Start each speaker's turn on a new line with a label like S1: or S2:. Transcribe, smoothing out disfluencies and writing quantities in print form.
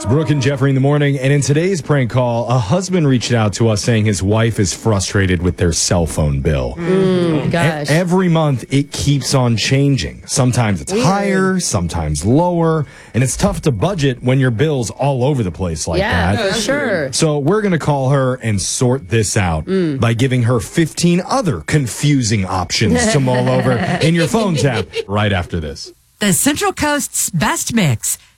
S1: Brooke and Jeffrey in the morning, and in today's prank call, a husband reached out to us saying his wife is frustrated with their cell phone bill.
S2: Gosh.
S1: Every month, it keeps on changing. Sometimes it's higher, sometimes lower, and it's tough to budget when your bill's all over the place like that.
S2: Yeah, for sure.
S1: So we're going to call her and sort this out by giving her 15 other confusing options to mull over in your phone tab right after this.
S3: The Central Coast's best mix.